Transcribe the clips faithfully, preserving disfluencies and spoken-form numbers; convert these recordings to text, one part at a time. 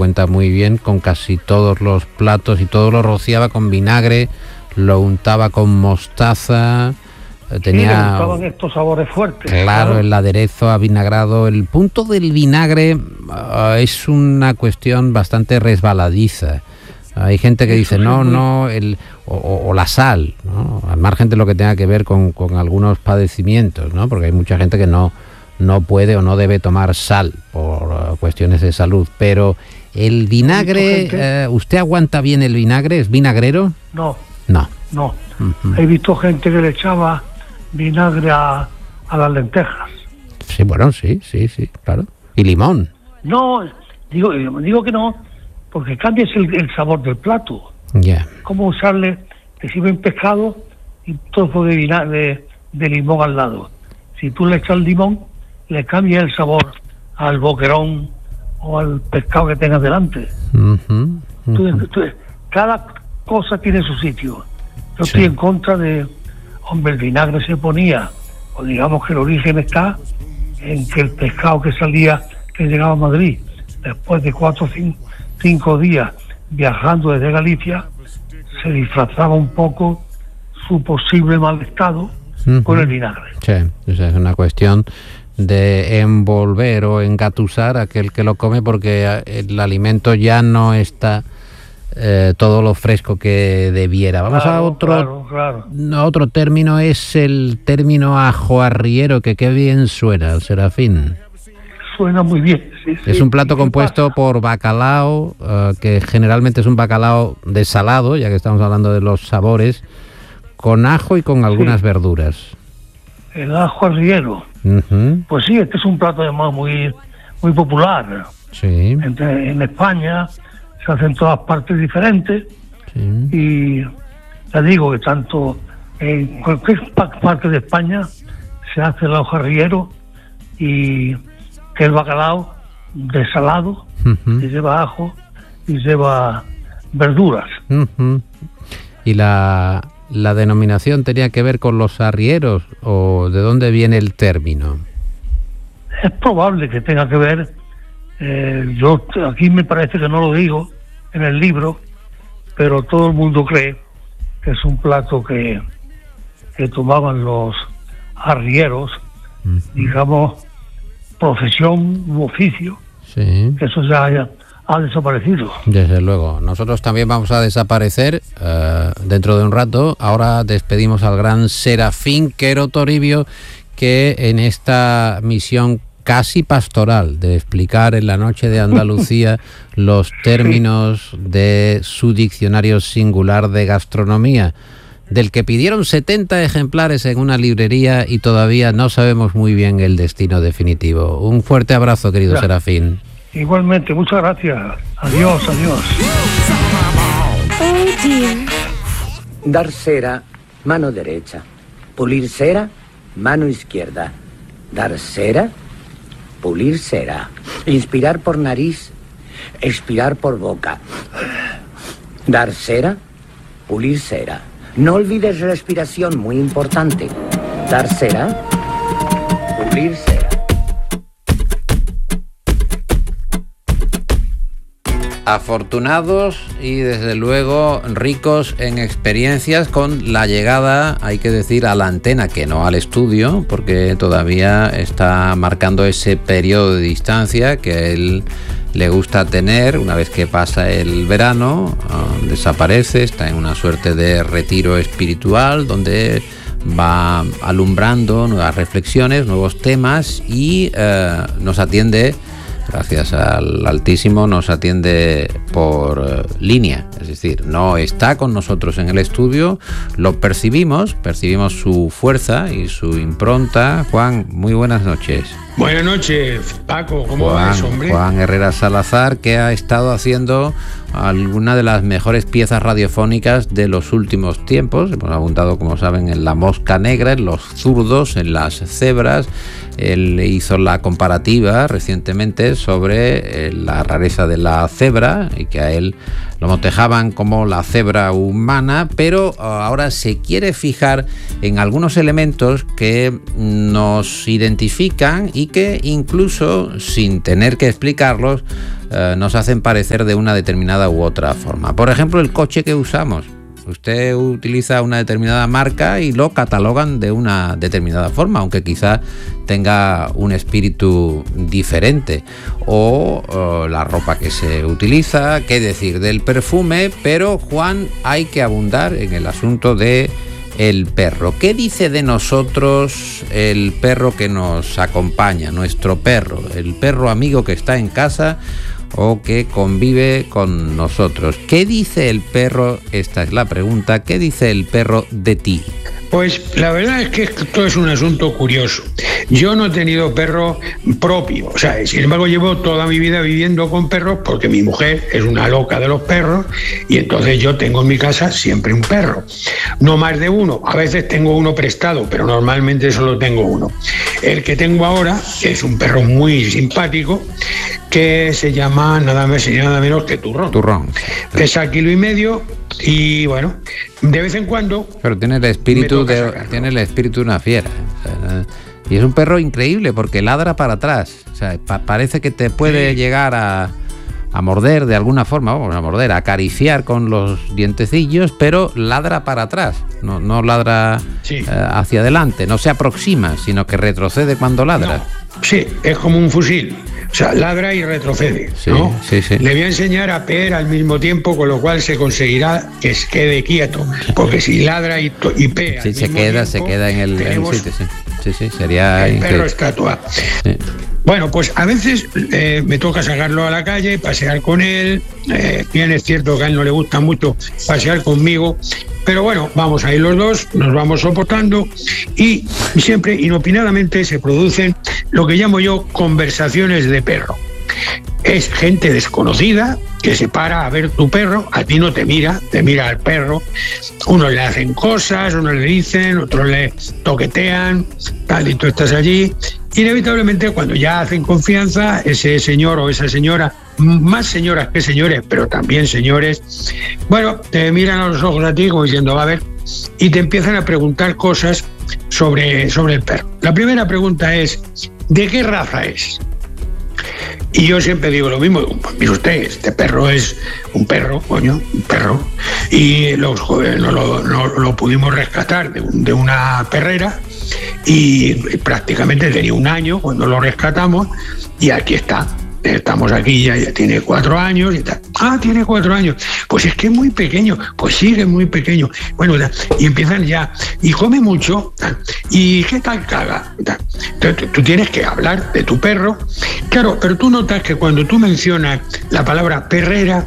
cuenta muy bien, con casi todos los platos, y todo lo rociaba con vinagre, lo untaba con mostaza, tenía... Sí, le gustaban estos sabores fuertes. Claro, claro, el aderezo avinagrado. El punto del vinagre uh, es una cuestión bastante resbaladiza. Hay gente que dice, no, no, el, o, o la sal, ¿no? Al margen de lo que tenga que ver con, con algunos padecimientos, ¿no? Porque hay mucha gente que no, no puede o no debe tomar sal por uh, cuestiones de salud. Pero el vinagre, uh, ¿usted aguanta bien el vinagre? ¿Es vinagrero? No. No. No. Uh-huh. He visto gente que le echaba vinagre a, a las lentejas. Sí, bueno, sí, sí, sí, claro. ¿Y limón? No, digo, digo que no. Porque cambias el, el sabor del plato. Ya. Yeah. Como usarle, te sirven pescado y un trozo de, de, de limón al lado. Si tú le echas limón, le cambia el sabor al boquerón o al pescado que tengas delante. Uh-huh, uh-huh. Tú, tú, cada cosa tiene su sitio. Yo sí. estoy en contra de, hombre, el vinagre se ponía, o digamos que el origen está en que el pescado que salía, que llegaba a Madrid, después de cuatro o cinco cinco días viajando desde Galicia, se disfrazaba un poco su posible mal estado uh-huh. con el vinagre. Sí, o sea, es una cuestión de envolver o engatusar a aquel que lo come, porque el alimento ya no está eh, todo lo fresco que debiera. Vamos claro, a otro claro, claro. A otro término, es el término ajo arriero, que qué bien suena, Serafín. Suena muy bien, sí, Es sí. un plato compuesto por bacalao, uh, que generalmente es un bacalao desalado, ya que estamos hablando de los sabores, con ajo y con algunas sí. verduras. El ajo arriero. Uh-huh. Pues sí, este es un plato además muy muy popular. Sí. En, en España se hace en todas partes diferentes. Sí. Y te digo que tanto en cualquier parte de España se hace el ajo arriero, y que el bacalao desalado, uh-huh. y lleva ajo y lleva verduras. Uh-huh. ¿Y la, la denominación tenía que ver con los arrieros, o de dónde viene el término? Es probable que tenga que ver, eh, yo aquí me parece que no lo digo en el libro, pero todo el mundo cree que es un plato que, que tomaban los arrieros, uh-huh. digamos, profesión u oficio, sí. que eso ya, ya ha desaparecido. Desde luego, nosotros también vamos a desaparecer uh, dentro de un rato. Ahora despedimos al gran Serafín Quero Toribio, que en esta misión casi pastoral de explicar en la noche de Andalucía los términos sí. de su diccionario singular de gastronomía, del que pidieron setenta ejemplares en una librería y todavía no sabemos muy bien el destino definitivo. Un fuerte abrazo, querido ya. Serafín. Igualmente, muchas gracias. Adiós, adiós. Oh, dear. Dar cera, mano derecha. Pulir cera, mano izquierda. Dar cera, pulir cera. Inspirar por nariz, expirar por boca. Dar cera, pulir cera. No olvides respiración, muy importante. Dar cera, pulir cera. Afortunados y desde luego ricos en experiencias con la llegada, hay que decir, a la antena, que no al estudio, porque todavía está marcando ese periodo de distancia que a él le gusta tener. Una vez que pasa el verano, uh, desaparece, está en una suerte de retiro espiritual donde va alumbrando nuevas reflexiones, nuevos temas, y uh, nos atiende, gracias al Altísimo, nos atiende por uh, línea, es decir, no está con nosotros en el estudio, lo percibimos, percibimos su fuerza y su impronta. Juan, muy buenas noches. Buenas noches, Paco, ¿cómo Juan, vas, hombre? Juan Herrera Salazar, que ha estado haciendo alguna de las mejores piezas radiofónicas de los últimos tiempos. Hemos apuntado, como saben, en La Mosca Negra, en Los Zurdos, en Las Cebras. Él hizo la comparativa recientemente sobre la rareza de la cebra, y que a él lo motejaban presentaban como la cebra humana, pero ahora se quiere fijar en algunos elementos que nos identifican y que incluso, sin tener que explicarlos, eh, nos hacen parecer de una determinada u otra forma. Por ejemplo, el coche que usamos. Usted utiliza una determinada marca y lo catalogan de una determinada forma, aunque quizá tenga un espíritu diferente. O, o la ropa que se utiliza, qué decir del perfume, pero Juan, hay que abundar en el asunto de el perro. ¿Qué dice de nosotros el perro que nos acompaña, nuestro perro, el perro amigo que está en casa o que convive con nosotros? ¿Qué dice el perro? Esta es la pregunta. ¿Qué dice el perro de ti? Pues la verdad es que esto es un asunto curioso. Yo no he tenido perro propio, o sea, sin embargo llevo toda mi vida viviendo con perros porque mi mujer es una loca de los perros y entonces yo tengo en mi casa siempre un perro. No más de uno, a veces tengo uno prestado, pero normalmente solo tengo uno. El que tengo ahora es un perro muy simpático que se llama nada más y nada menos que Turrón. Turrón. Pesa kilo y medio y bueno, de vez en cuando... Pero tiene el espíritu de tiene el espíritu de una fiera. O sea, y es un perro increíble porque ladra para atrás. O sea, pa- parece que te puede sí. llegar a, a morder de alguna forma, vamos a morder, a acariciar con los dientecillos, pero ladra para atrás. No, no ladra sí. eh, hacia adelante, no se aproxima, sino que retrocede cuando ladra. No. Sí, es como un fusil. O sea, ladra y retrocede, sí, ¿no? Sí, sí. Le voy a enseñar a peer al mismo tiempo, con lo cual se conseguirá que se quede quieto. Porque si ladra y, to- y pea sí, al se mismo queda, tiempo, se queda en el, en el sitio, sí. Sí, sí, sería el increíble. perro estatua. Sí. Bueno, pues a veces eh, me toca sacarlo a la calle, pasear con él. Eh, bien es cierto que a él no le gusta mucho pasear conmigo, pero bueno, vamos a ir los dos, nos vamos soportando y siempre inopinadamente se producen lo que llamo yo conversaciones de perro. Es gente desconocida que se para a ver tu perro, a ti no te mira, te mira al perro. Unos le hacen cosas, unos le dicen, otros le toquetean, tal, y tú estás allí. Inevitablemente, cuando ya hacen confianza, ese señor o esa señora, más señoras que señores, pero también señores, bueno, te miran a los ojos a ti como diciendo, va a ver, y te empiezan a preguntar cosas sobre, sobre el perro. La primera pregunta es, ¿de qué raza es? Y yo siempre digo lo mismo, pues mire usted, este perro es un perro, coño, un perro, y los jóvenes no lo, no lo pudimos rescatar de, un, de una perrera y prácticamente tenía un año cuando lo rescatamos y aquí está. Estamos aquí, ya, ya tiene cuatro años y tal. Ah, tiene cuatro años. Pues es que es muy pequeño. Pues sigue muy pequeño. Bueno, y empiezan ya. Y come mucho. ¿Y qué tal caga? Entonces, tú tienes que hablar de tu perro. Claro, pero tú notas que cuando tú mencionas la palabra perrera,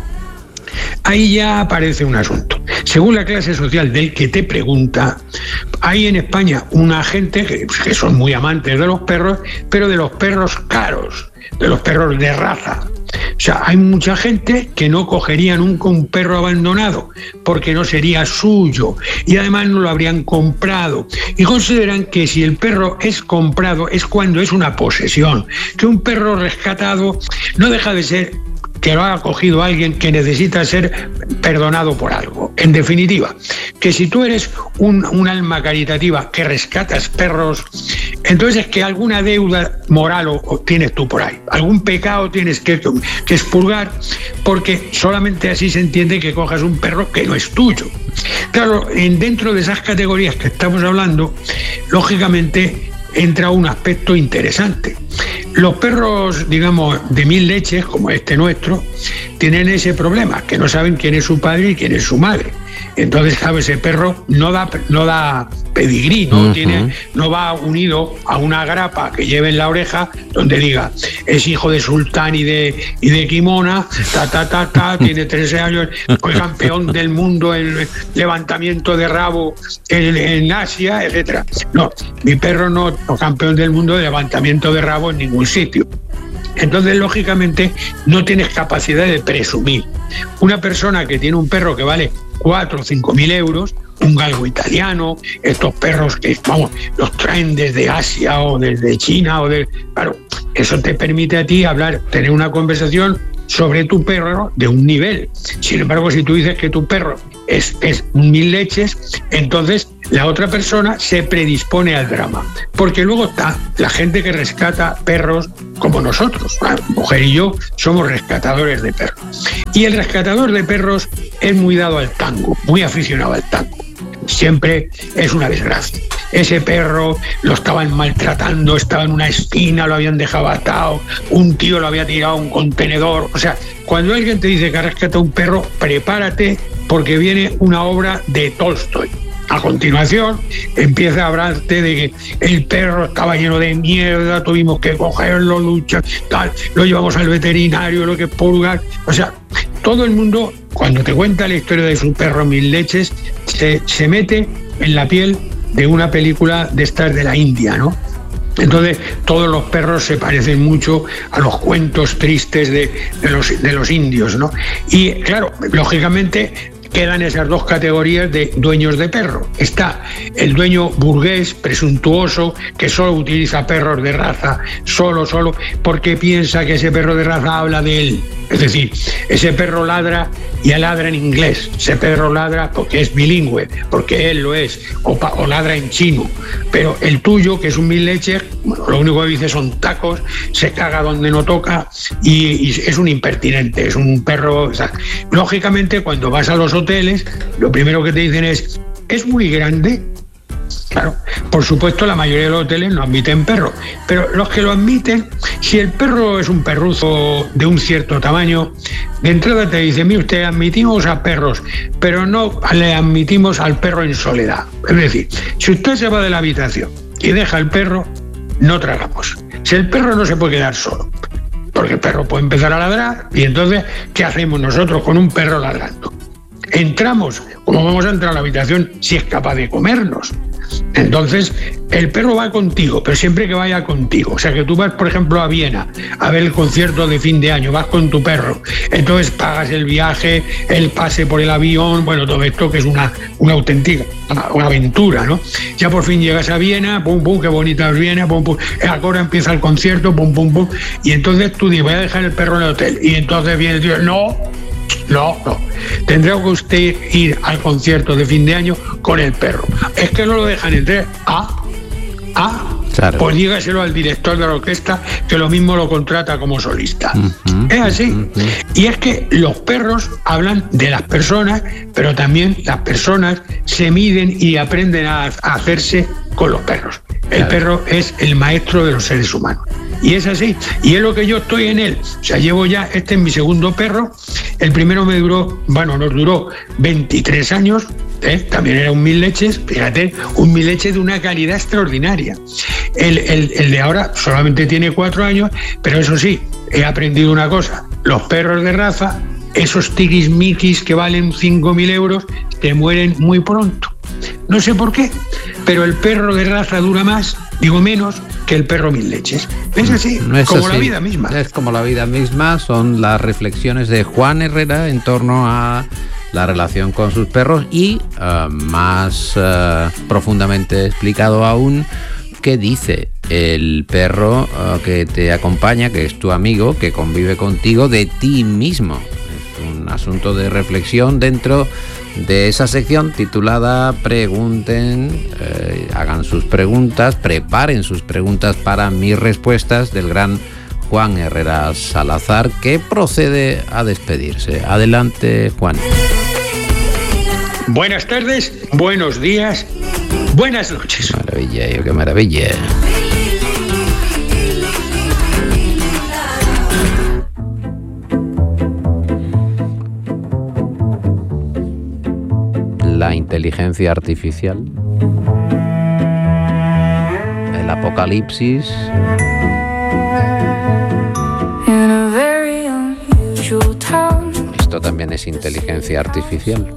ahí ya aparece un asunto. Según la clase social del que te pregunta, hay en España una gente que, que son muy amantes de los perros, pero de los perros caros, de los perros de raza. O sea, hay mucha gente que no cogería nunca un perro abandonado porque no sería suyo y además no lo habrían comprado. Y consideran que si el perro es comprado es cuando es una posesión, que un perro rescatado no deja de ser que lo ha cogido alguien que necesita ser perdonado por algo. En definitiva, que si tú eres un, un alma caritativa que rescatas perros, entonces es que alguna deuda moral o, o tienes tú por ahí, algún pecado tienes que, que expurgar, porque solamente así se entiende que cojas un perro que no es tuyo. Claro, en, dentro de esas categorías que estamos hablando, lógicamente entra un aspecto interesante. Los perros, digamos, de mil leches, como este nuestro, tienen ese problema, que no saben quién es su padre y quién es su madre. Entonces, claro, ese perro no da, no da pedigrí, no, uh-huh. tiene, no va unido a una grapa que lleve en la oreja donde diga, es hijo de Sultán y de, y de Kimona, ta, ta, ta, ta, tiene trece años, fue campeón del mundo en levantamiento de rabo en, en Asia, etcétera. No, mi perro no es campeón del mundo de levantamiento de rabo en ningún sitio. Entonces, lógicamente, no tienes capacidad de presumir. Una persona que tiene un perro que vale cuatro o cinco mil euros, un galgo italiano, estos perros que, vamos, los traen desde Asia o desde China, o de, claro, eso te permite a ti hablar, tener una conversación sobre tu perro de un nivel. Sin embargo, si tú dices que tu perro es, es mil leches, entonces la otra persona se predispone al drama. Porque luego está la gente que rescata perros como nosotros. La mujer y yo somos rescatadores de perros. Y el rescatador de perros es muy dado al tango, muy aficionado al tango. Siempre es una desgracia. Ese perro lo estaban maltratando, estaba en una esquina, lo habían dejado atado, un tío lo había tirado a un contenedor. O sea, cuando alguien te dice que ha rescatado un perro, prepárate porque viene una obra de Tolstoy. A continuación, empieza a hablarte de que el perro estaba lleno de mierda, tuvimos que cogerlo, luchar, tal, lo llevamos al veterinario, lo que purgar. O sea, todo el mundo, cuando te cuenta la historia de su perro mil leches, se, se mete en la piel de una película de estas de la India, ¿no? Entonces, todos los perros se parecen mucho a los cuentos tristes de, de, los, de los indios, ¿no? Y, claro, lógicamente quedan esas dos categorías de dueños de perro. Está el dueño burgués, presuntuoso, que solo utiliza perros de raza, solo, solo, porque piensa que ese perro de raza habla de él. Es decir, ese perro ladra y ladra en inglés, ese perro ladra porque es bilingüe, porque él lo es, o, pa, o ladra en chino. Pero el tuyo, que es un mil leches, bueno, lo único que dice son tacos, se caga donde no toca y, y es un impertinente, es un perro. O sea, lógicamente, cuando vas a los hoteles, lo primero que te dicen es, ¿es muy grande? Claro, por supuesto la mayoría de los hoteles no admiten perros, pero los que lo admiten, si el perro es un perruzo de un cierto tamaño, de entrada te dicen, mire usted, admitimos a perros, pero no le admitimos al perro en soledad. Es decir, si usted se va de la habitación y deja al perro, no tragamos. Si el perro no se puede quedar solo, porque el perro puede empezar a ladrar, y entonces, ¿qué hacemos nosotros con un perro ladrando? Entramos, ¿cómo vamos a entrar a la habitación si es capaz de comernos? Entonces, el perro va contigo, pero siempre que vaya contigo. O sea, que tú vas, por ejemplo, a Viena a ver el concierto de fin de año, vas con tu perro, entonces pagas el viaje, el pase por el avión, bueno, todo esto que es una, una auténtica, una, una aventura, ¿no? Ya por fin llegas a Viena, pum, pum, qué bonita es Viena, pum, pum, ahora empieza el concierto, pum, pum, pum, y entonces tú dices, voy a dejar el perro en el hotel, y entonces viene el tío, no, No, no. Tendrá que usted ir al concierto de fin de año con el perro. Es que no lo dejan entrar. Ah, ah. Claro. Pues dígaselo al director de la orquesta, que lo mismo lo contrata como solista. Uh-huh, es así. Uh-huh. Y es que los perros hablan de las personas, pero también las personas se miden y aprenden a, a hacerse con los perros. El claro. perro es el maestro de los seres humanos. Y es así. Y es lo que yo estoy en él. O sea, llevo ya, este es mi segundo perro. El primero me duró, bueno, nos duró veintitrés años. ¿eh? También era un mil leches. Fíjate, un mil leches de una calidad extraordinaria. El, el, el de ahora solamente tiene cuatro años, pero eso sí, he aprendido una cosa. Los perros de raza, esos tiquismiquis que valen cinco mil euros, te mueren muy pronto. No sé por qué, pero el perro de raza dura más, digo menos, que el perro mil leches. Es así, no es como así. La vida misma. Es como la vida misma, son las reflexiones de Juan Herrera en torno a la relación con sus perros y uh, más uh, profundamente explicado aún, ¿qué dice el perro uh, que te acompaña, que es tu amigo, que convive contigo, de ti mismo? Es un asunto de reflexión dentro de esa sección titulada Pregunten, eh, hagan sus preguntas, preparen sus preguntas para mis respuestas, del gran Juan Herrera Salazar, que procede a despedirse. Adelante, Juan. Buenas tardes, buenos días, buenas noches. Maravilla, qué maravilla. La inteligencia artificial, el apocalipsis. Esto también es inteligencia artificial.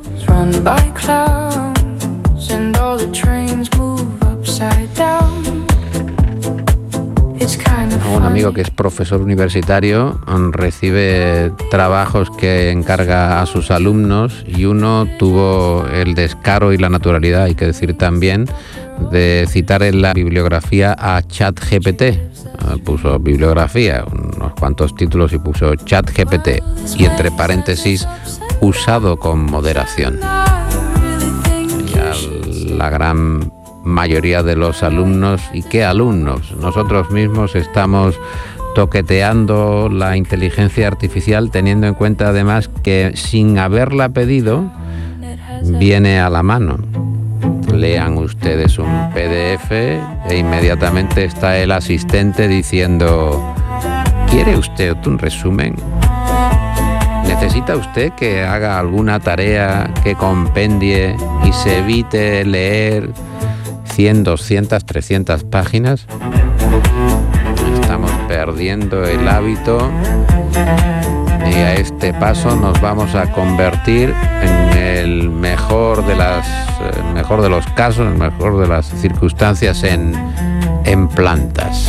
Un amigo que es profesor universitario recibe trabajos que encarga a sus alumnos y uno tuvo el descaro y la naturalidad, hay que decir también, de citar en la bibliografía a ChatGPT, puso bibliografía, unos cuantos títulos y puso ChatGPT y entre paréntesis usado con moderación. Y a la gran mayoría de los alumnos, ¿y qué alumnos? Nosotros mismos estamos toqueteando la inteligencia artificial, teniendo en cuenta además que sin haberla pedido viene a la mano. Lean ustedes un P D F e inmediatamente está el asistente diciendo: ¿quiere usted un resumen? ¿Necesita usted que haga alguna tarea que compendie y se evite leer cien, doscientas, trescientas páginas? Estamos perdiendo el hábito y a este paso nos vamos a convertir en el mejor de las el mejor de los casos, el mejor de las circunstancias en, en plantas.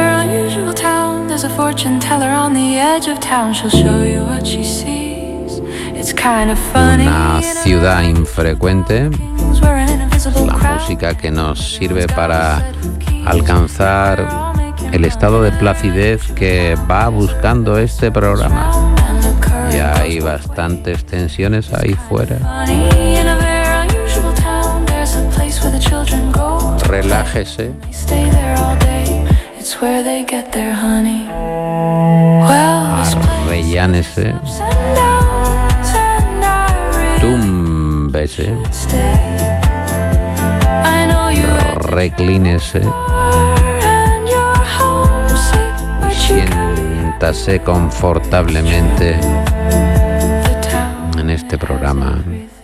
Una ciudad infrecuente, la música que nos sirve para alcanzar el estado de placidez que va buscando este programa. Y hay bastantes tensiones ahí fuera. Relájese. Arrellánese. Túmbese. Reclínese. Siéntase confortablemente en este programa.